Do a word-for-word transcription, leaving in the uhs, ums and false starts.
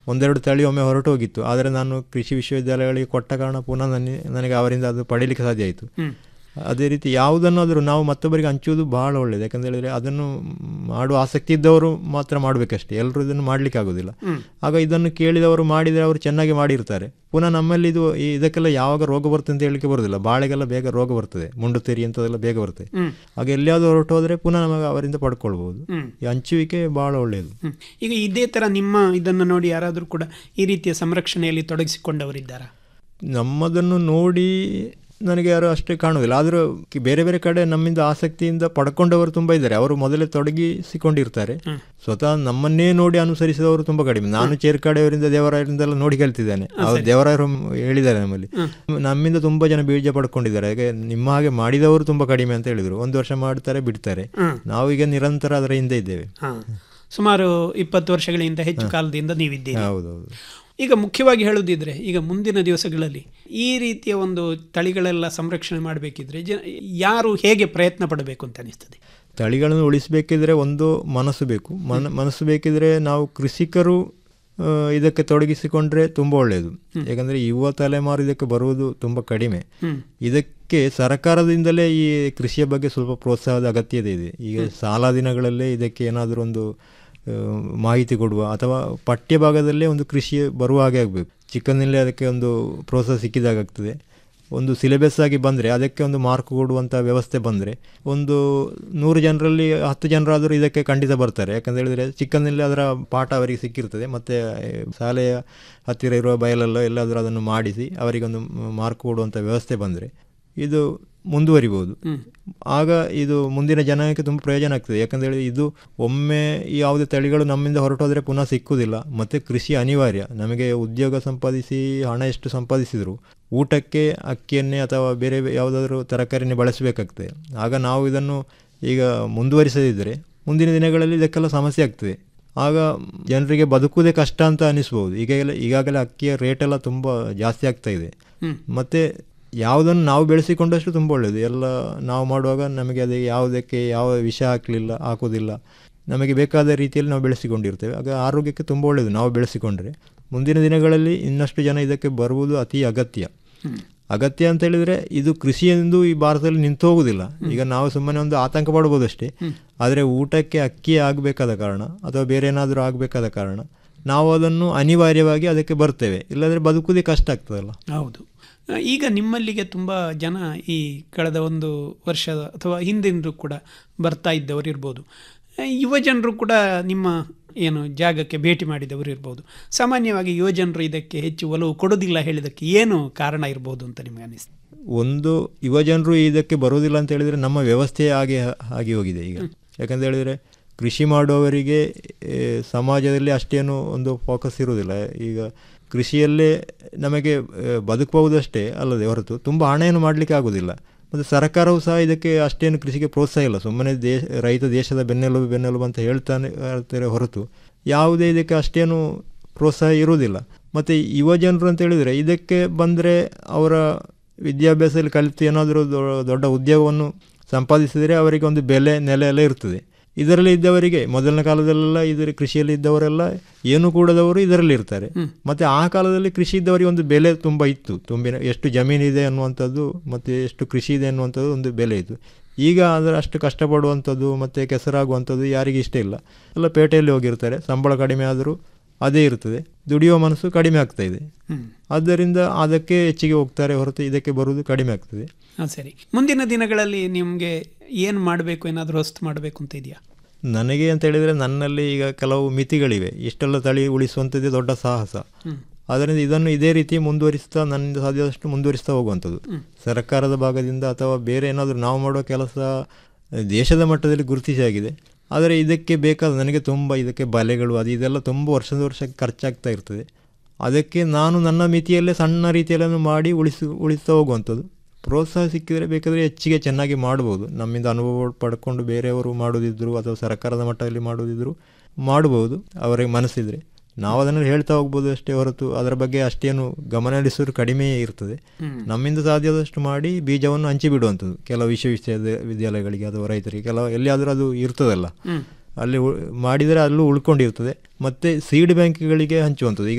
ಒಂದೆರಡು ತಳಿ ಒಮ್ಮೆ ಹೊರಟು ಹೋಗಿತ್ತು. ಆದರೆ ನಾನು ಕೃಷಿ ವಿಶ್ವವಿದ್ಯಾಲಯಗಳಿಗೆ ಕೊಟ್ಟ ಕಾರಣ ಪುನಃ ನನಗೆ ನನಗೆ ಅವರಿಂದ ಅದು ಪಡೀಲಿಕ್ಕೆ ಸಾಧ್ಯ ಆಯಿತು. ಅದೇ ರೀತಿ ಯಾವುದನ್ನಾದರೂ ನಾವು ಮತ್ತೊಬ್ಬರಿಗೆ ಹಂಚುವುದು ಬಹಳ ಒಳ್ಳೆಯದು. ಯಾಕಂತ ಹೇಳಿದರೆ ಅದನ್ನು ಮಾಡುವ ಆಸಕ್ತಿ ಇದ್ದವರು ಮಾತ್ರ ಮಾಡಬೇಕಷ್ಟೇ, ಎಲ್ಲರೂ ಇದನ್ನು ಮಾಡಲಿಕ್ಕೆ ಆಗೋದಿಲ್ಲ. ಆಗ ಇದನ್ನು ಕೇಳಿದವರು ಮಾಡಿದರೆ ಅವರು ಚೆನ್ನಾಗಿ ಮಾಡಿರ್ತಾರೆ. ಪುನಃ ನಮ್ಮಲ್ಲಿ ಇದು ಇದಕ್ಕೆಲ್ಲ ಯಾವಾಗ ರೋಗ ಬರ್ತದೆ ಅಂತ ಹೇಳಲಿಕ್ಕೆ ಬರೋದಿಲ್ಲ. ಬಾಳೆಗೆಲ್ಲ ಬೇಗ ರೋಗ ಬರ್ತದೆ, ಮುಂಡು ತೆರಿ ಅಂಥದ್ದೆಲ್ಲ ಬೇಗ ಬರ್ತದೆ. ಆಗ ಎಲ್ಲಿಯಾದರೂ ಹೊರಟು ಹೋದರೆ ಪುನಃ ನಮಗೆ ಅವರಿಂದ ಪಡ್ಕೊಳ್ಬೋದು. ಈ ಹಂಚುವಿಕೆ ಬಹಳ ಒಳ್ಳೆಯದು. ಈಗ ಇದೇ ಥರ ನಿಮ್ಮ ಇದನ್ನು ನೋಡಿ ಯಾರಾದರೂ ಕೂಡ ಈ ರೀತಿಯ ಸಂರಕ್ಷಣೆಯಲ್ಲಿ ತೊಡಗಿಸಿಕೊಂಡವರಿದ್ದಾರಾ? ನಮ್ಮದನ್ನು ನೋಡಿ ನನಗೆ ಯಾರು ಅಷ್ಟೇ ಕಾಣುವುದಿಲ್ಲ. ಆದರೂ ಬೇರೆ ಬೇರೆ ಕಡೆ ನಮ್ಮಿಂದ ಆಸಕ್ತಿಯಿಂದ ಪಡ್ಕೊಂಡವರು ತುಂಬ ಇದ್ದಾರೆ. ಅವರು ಮೊದಲೇ ತೊಡಗಿಸಿಕೊಂಡಿರ್ತಾರೆ. ಸ್ವತಃ ನಮ್ಮನ್ನೇ ನೋಡಿ ಅನುಸರಿಸಿದವರು ತುಂಬ ಕಡಿಮೆ. ನಾನು ಚೇರ್ಕಾಡೆಯವರಿಂದ ದೇವರಾಯರಿಂದೆಲ್ಲ ನೋಡಿ ಕಲ್ತಿದ್ದೇನೆ. ಅವರು ದೇವರಾಯರು ಹೇಳಿದ್ದಾರೆ ನಮ್ಮಲ್ಲಿ, ನಮ್ಮಿಂದ ತುಂಬ ಜನ ಬೀಜ ಪಡ್ಕೊಂಡಿದ್ದಾರೆ. ಹಾಗೆ ನಿಮ್ಮ ಹಾಗೆ ಮಾಡಿದವರು ತುಂಬ ಕಡಿಮೆ ಅಂತ ಹೇಳಿದರು. ಒಂದು ವರ್ಷ ಮಾಡ್ತಾರೆ ಬಿಡ್ತಾರೆ. ನಾವು ಈಗ ನಿರಂತರ ಅದರ ಹಿಂದೆ ಇದ್ದೇವೆ. ಸುಮಾರು ಇಪ್ಪತ್ತು ವರ್ಷಗಳಿಂದ ಹೆಚ್ಚು ಕಾಲದಿಂದ ನೀವಿದ್ದೀರಿ. ಹೌದೌದು. ಈಗ ಮುಖ್ಯವಾಗಿ ಹೇಳುವುದಿದ್ರೆ, ಈಗ ಮುಂದಿನ ದಿವಸಗಳಲ್ಲಿ ಈ ರೀತಿಯ ಒಂದು ತಳಿಗಳೆಲ್ಲ ಸಂರಕ್ಷಣೆ ಮಾಡಬೇಕಿದ್ರೆ ಜ ಯಾರು ಹೇಗೆ ಪ್ರಯತ್ನ ಪಡಬೇಕು ಅಂತ ಅನಿಸ್ತದೆ? ತಳಿಗಳನ್ನು ಉಳಿಸಬೇಕಿದ್ರೆ ಒಂದು ಮನಸ್ಸು ಬೇಕು. ಮನ ಮನಸ್ಸು ಬೇಕಿದ್ರೆ ನಾವು ಕೃಷಿಕರು ಇದಕ್ಕೆ ತೊಡಗಿಸಿಕೊಂಡ್ರೆ ತುಂಬ ಒಳ್ಳೆಯದು. ಯಾಕಂದರೆ ಯುವ ತಲೆಮಾರು ಇದಕ್ಕೆ ಬರುವುದು ತುಂಬ ಕಡಿಮೆ. ಇದಕ್ಕೆ ಸರ್ಕಾರದಿಂದಲೇ ಈ ಕೃಷಿಯ ಬಗ್ಗೆ ಸ್ವಲ್ಪ ಪ್ರೋತ್ಸಾಹದ ಅಗತ್ಯತೆ ಇದೆ. ಈಗ ಶಾಲಾ ದಿನಗಳಲ್ಲೇ ಇದಕ್ಕೆ ಏನಾದರೂ ಒಂದು ಮಾಹಿತಿ ಕೊಡುವ ಅಥವಾ ಪಠ್ಯ ಭಾಗದಲ್ಲೇ ಒಂದು ಕೃಷಿ ಬರುವ ಹಾಗೆ ಆಗಬೇಕು. ಚಿಕ್ಕಂದಿನಲ್ಲೇ ಅದಕ್ಕೆ ಒಂದು ಪ್ರೋತ್ಸಾಹ ಸಿಕ್ಕಿದಾಗ್ತದೆ. ಒಂದು ಸಿಲೆಬಸ್ ಆಗಿ ಬಂದರೆ ಅದಕ್ಕೆ ಒಂದು ಮಾರ್ಕ್ ಕೊಡುವಂಥ ವ್ಯವಸ್ಥೆ ಬಂದರೆ ಒಂದು ನೂರು ಜನರಲ್ಲಿ ಹತ್ತು ಜನರಾದರೂ ಇದಕ್ಕೆ ಖಂಡಿತ ಬರ್ತಾರೆ. ಯಾಕಂತ ಹೇಳಿದರೆ ಚಿಕ್ಕಂದಿನಲ್ಲೇ ಅದರ ಪಾಠ ಅವರಿಗೆ ಸಿಕ್ಕಿರ್ತದೆ. ಮತ್ತು ಶಾಲೆಯ ಹತ್ತಿರ ಇರುವ ಬಯಲಲ್ಲೋ ಎಲ್ಲಾದರೂ ಅದನ್ನು ಮಾಡಿಸಿ ಅವರಿಗೊಂದು ಮಾರ್ಕ್ ಕೊಡುವಂಥ ವ್ಯವಸ್ಥೆ ಬಂದರೆ ಇದು ಮುಂದುವರಿಬೋದು. ಆಗ ಇದು ಮುಂದಿನ ಜನಾಂಗಕ್ಕೆ ತುಂಬ ಪ್ರಯೋಜನ ಆಗ್ತದೆ. ಯಾಕಂದರೆ ಇದು ಒಮ್ಮೆ ಯಾವುದೇ ತಳಿಗಳು ನಮ್ಮಿಂದ ಹೊರಟೋದ್ರೆ ಪುನಃ ಸಿಕ್ಕುವುದಿಲ್ಲ. ಮತ್ತು ಕೃಷಿ ಅನಿವಾರ್ಯ. ನಮಗೆ ಉದ್ಯೋಗ ಸಂಪಾದಿಸಿ ಹಣ ಎಷ್ಟು ಸಂಪಾದಿಸಿದ್ರು ಊಟಕ್ಕೆ ಅಕ್ಕಿಯನ್ನೇ ಅಥವಾ ಬೇರೆ ಯಾವುದಾದ್ರೂ ತರಕಾರಿನೇ ಬಳಸಬೇಕಾಗ್ತದೆ. ಆಗ ನಾವು ಇದನ್ನು ಈಗ ಮುಂದುವರಿಸದಿದ್ದರೆ ಮುಂದಿನ ದಿನಗಳಲ್ಲಿ ಇದಕ್ಕೆಲ್ಲ ಸಮಸ್ಯೆ ಆಗ್ತದೆ. ಆಗ ಜನರಿಗೆ ಬದುಕುವುದೇ ಕಷ್ಟ ಅಂತ ಅನಿಸ್ಬೋದು. ಈಗಾಗಲೇ ಈಗಾಗಲೇ ಅಕ್ಕಿಯ ರೇಟೆಲ್ಲ ತುಂಬ ಜಾಸ್ತಿ ಆಗ್ತಾ ಇದೆ. ಮತ್ತು ಯಾವುದನ್ನು ನಾವು ಬೆಳೆಸಿಕೊಂಡಷ್ಟು ತುಂಬ ಒಳ್ಳೆಯದು. ಎಲ್ಲ ನಾವು ಮಾಡುವಾಗ ನಮಗೆ ಅದು ಯಾವುದಕ್ಕೆ ಯಾವ ವಿಷ ಹಾಕಲಿಲ್ಲ ಹಾಕೋದಿಲ್ಲ, ನಮಗೆ ಬೇಕಾದ ರೀತಿಯಲ್ಲಿ ನಾವು ಬೆಳೆಸಿಕೊಂಡಿರ್ತೇವೆ. ಆಗ ಆರೋಗ್ಯಕ್ಕೆ ತುಂಬ ಒಳ್ಳೆಯದು ನಾವು ಬೆಳೆಸಿಕೊಂಡ್ರೆ. ಮುಂದಿನ ದಿನಗಳಲ್ಲಿ ಇನ್ನಷ್ಟು ಜನ ಇದಕ್ಕೆ ಬರುವುದು ಅತಿ ಅಗತ್ಯ. ಅಗತ್ಯ ಅಂತ ಹೇಳಿದರೆ ಇದು ಕೃಷಿ ಎಂದು ಈ ಭಾರತದಲ್ಲಿ ನಿಂತು ಹೋಗುವುದಿಲ್ಲ. ಈಗ ನಾವು ಸುಮ್ಮನೆ ಒಂದು ಆತಂಕ ಪಡ್ಬೋದು ಅಷ್ಟೇ. ಆದರೆ ಊಟಕ್ಕೆ ಅಕ್ಕಿ ಆಗಬೇಕಾದ ಕಾರಣ ಅಥವಾ ಬೇರೆ ಏನಾದರೂ ಆಗಬೇಕಾದ ಕಾರಣ ನಾವು ಅದನ್ನು ಅನಿವಾರ್ಯವಾಗಿ ಅದಕ್ಕೆ ಬರ್ತೇವೆ. ಇಲ್ಲಾಂದರೆ ಬದುಕುವುದೇ ಕಷ್ಟ ಆಗ್ತದಲ್ಲ. ಹೌದು. ಈಗ ನಿಮ್ಮಲ್ಲಿಗೆ ತುಂಬ ಜನ ಈ ಕಳೆದ ಒಂದು ವರ್ಷದ ಅಥವಾ ಹಿಂದಿಂದೂ ಕೂಡ ಬರ್ತಾ ಇದ್ದವರು ಇರ್ಬೋದು. ಯುವ ಜನರು ಕೂಡ ನಿಮ್ಮ ಏನು ಜಾಗಕ್ಕೆ ಭೇಟಿ ಮಾಡಿದವರು ಇರ್ಬೋದು. ಸಾಮಾನ್ಯವಾಗಿ ಯುವ ಜನರು ಇದಕ್ಕೆ ಹೆಚ್ಚು ಒಲವು ಕೊಡೋದಿಲ್ಲ ಹೇಳಿದಕ್ಕೆ ಏನು ಕಾರಣ ಇರ್ಬೋದು ಅಂತ ನಿಮಗೆ ಅನಿಸ್ತದೆ? ಒಂದು ಯುವ ಜನರು ಇದಕ್ಕೆ ಬರೋದಿಲ್ಲ ಅಂತ ಹೇಳಿದರೆ ನಮ್ಮ ವ್ಯವಸ್ಥೆ ಹಾಗೆ ಆಗಿ ಹೋಗಿದೆ ಈಗ. ಯಾಕಂತ ಹೇಳಿದರೆ ಕೃಷಿ ಮಾಡುವವರಿಗೆ ಸಮಾಜದಲ್ಲಿ ಅಷ್ಟೇನು ಒಂದು ಫೋಕಸ್ ಇರುವುದಿಲ್ಲ. ಈಗ ಕೃಷಿಯಲ್ಲೇ ನಮಗೆ ಬದುಕಬಹುದಷ್ಟೇ ಅಲ್ಲದೆ ಹೊರತು ತುಂಬ ಹಣವನ್ನು ಮಾಡಲಿಕ್ಕೆ ಆಗೋದಿಲ್ಲ. ಮತ್ತು ಸರ್ಕಾರವು ಸಹ ಇದಕ್ಕೆ ಅಷ್ಟೇನು ಕೃಷಿಗೆ ಪ್ರೋತ್ಸಾಹ ಇಲ್ಲ. ಸುಮ್ಮನೆ ದೇಶ ರೈತ ದೇಶದ ಬೆನ್ನೆಲುಬು ಬೆನ್ನೆಲುಬು ಅಂತ ಹೇಳ್ತಾನೆ ಹೇಳ್ತಾರೆ ಹೊರತು ಯಾವುದೇ ಇದಕ್ಕೆ ಅಷ್ಟೇನು ಪ್ರೋತ್ಸಾಹ ಇರುವುದಿಲ್ಲ. ಮತ್ತು ಯುವ ಜನರು ಅಂತ ಹೇಳಿದರೆ ಇದಕ್ಕೆ ಬಂದರೆ ಅವರ ವಿದ್ಯಾಭ್ಯಾಸದಲ್ಲಿ ಕಲಿತು ಏನಾದರೂ ದೊಡ್ಡ ಉದ್ಯೋಗವನ್ನು ಸಂಪಾದಿಸಿದರೆ ಅವರಿಗೆ ಒಂದು ಬೆಲೆ ನೆಲೆ ಎಲ್ಲ ಇರ್ತದೆ. ಇದರಲ್ಲಿ ಇದ್ದವರಿಗೆ ಮೊದಲನೇ ಕಾಲದಲ್ಲೆಲ್ಲ ಇದರ ಕೃಷಿಯಲ್ಲಿ ಇದ್ದವರೆಲ್ಲ ಏನು ಕೂಡದವರು ಇದರಲ್ಲಿ ಇರ್ತಾರೆ. ಮತ್ತು ಆ ಕಾಲದಲ್ಲಿ ಕೃಷಿ ಇದ್ದವರಿಗೆ ಒಂದು ಬೆಲೆ ತುಂಬ ಇತ್ತು. ತುಂಬಿನ ಎಷ್ಟು ಜಮೀನಿದೆ ಅನ್ನುವಂಥದ್ದು ಮತ್ತು ಎಷ್ಟು ಕೃಷಿ ಇದೆ ಅನ್ನುವಂಥದ್ದು ಒಂದು ಬೆಲೆ ಇತ್ತು. ಈಗ ಅದರ ಅಷ್ಟು ಕಷ್ಟಪಡುವಂಥದ್ದು ಮತ್ತು ಕೆಸರಾಗುವಂಥದ್ದು ಯಾರಿಗೆ ಇಷ್ಟ ಇಲ್ಲ. ಎಲ್ಲ ಪೇಟೆಯಲ್ಲಿ ಹೋಗಿರ್ತಾರೆ. ಸಂಬಳ ಕಡಿಮೆ ಆದರೂ ಅದೇ ಇರ್ತದೆ. ದುಡಿಯುವ ಮನಸ್ಸು ಕಡಿಮೆ ಆಗ್ತಾ ಇದೆ. ಆದ್ದರಿಂದ ಅದಕ್ಕೆ ಹೆಚ್ಚಿಗೆ ಹೋಗ್ತಾರೆ ಹೊರತು ಇದಕ್ಕೆ ಬರುವುದು ಕಡಿಮೆ ಆಗ್ತದೆ. ಹಾಂ, ಸರಿ. ಮುಂದಿನ ದಿನಗಳಲ್ಲಿ ನಿಮಗೆ ಏನು ಮಾಡಬೇಕು, ಏನಾದರೂ ಹೊಸ್ತು ಮಾಡಬೇಕು ಅಂತ ಇದೆಯಾ? ನನಗೆ ಅಂತ ಹೇಳಿದರೆ ನನ್ನಲ್ಲಿ ಈಗ ಕೆಲವು ಮಿತಿಗಳಿವೆ. ಇಷ್ಟೆಲ್ಲ ತಳಿ ಉಳಿಸುವಂಥದ್ದೇ ದೊಡ್ಡ ಸಾಹಸ. ಆದ್ದರಿಂದ ಇದನ್ನು ಇದೇ ರೀತಿ ಮುಂದುವರಿಸ್ತಾ ನನ್ನಿಂದ ಸಾಧ್ಯದಷ್ಟು ಮುಂದುವರಿಸ್ತಾ ಹೋಗುವಂಥದ್ದು. ಸರ್ಕಾರದ ಭಾಗದಿಂದ ಅಥವಾ ಬೇರೆ ಏನಾದರೂ ನಾವು ಮಾಡುವ ಕೆಲಸ ದೇಶದ ಮಟ್ಟದಲ್ಲಿ ಗುರುತಿಸಿ ಆಗಿದೆ. ಆದರೆ ಇದಕ್ಕೆ ಬೇಕಾದ ನನಗೆ ತುಂಬ ಇದಕ್ಕೆ ಬಲೆಗಳು ಅದು ಇದೆಲ್ಲ ತುಂಬ ವರ್ಷದ ವರ್ಷಕ್ಕೆ ಖರ್ಚಾಗ್ತಾ ಇರ್ತದೆ. ಅದಕ್ಕೆ ನಾನು ನನ್ನ ಮಿತಿಯಲ್ಲೇ ಸಣ್ಣ ರೀತಿಯಲ್ಲೂ ಮಾಡಿ ಉಳಿಸಿ ಉಳಿಸ್ತಾ ಹೋಗುವಂಥದ್ದು. ಪ್ರೋತ್ಸಾಹ ಸಿಕ್ಕಿದರೆ ಬೇಕಾದರೆ ಹೆಚ್ಚಿಗೆ ಚೆನ್ನಾಗಿ ಮಾಡ್ಬೋದು. ನಮ್ಮಿಂದ ಅನುಭವ ಪಡ್ಕೊಂಡು ಬೇರೆಯವರು ಮಾಡೋದಿದ್ರು ಅಥವಾ ಸರ್ಕಾರದ ಮಟ್ಟದಲ್ಲಿ ಮಾಡೋದಿದ್ರು ಮಾಡ್ಬೋದು ಅವರಿಗೆ ಮನಸ್ಸಿದ್ರೆ. ನಾವು ಅದನ್ನು ಹೇಳ್ತಾ ಹೋಗ್ಬೋದು ಅಷ್ಟೇ ಹೊರತು ಅದರ ಬಗ್ಗೆ ಅಷ್ಟೇನು ಗಮನ ಹರಿಸೋರು ಕಡಿಮೆಯೇ ಇರ್ತದೆ. ನಮ್ಮಿಂದ ಸಾಧ್ಯದಷ್ಟು ಮಾಡಿ ಬೀಜವನ್ನು ಹಂಚಿ ಬಿಡುವಂಥದ್ದು ಕೆಲವು ವಿಶ್ವವಿದ್ಯಾಲಯಗಳಿಗೆ ಅಥವಾ ರೈತರಿಗೆ ಕೆಲವು ಎಲ್ಲಿಯಾದರೂ ಅದು ಇರ್ತದಲ್ಲ. ಅಲ್ಲಿ ಮಾಡಿದರೆ ಅಲ್ಲೂ ಉಳ್ಕೊಂಡಿರ್ತದೆ. ಮತ್ತು ಸೀಡ್ ಬ್ಯಾಂಕ್ಗಳಿಗೆ ಹಂಚುವಂಥದ್ದು. ಈಗ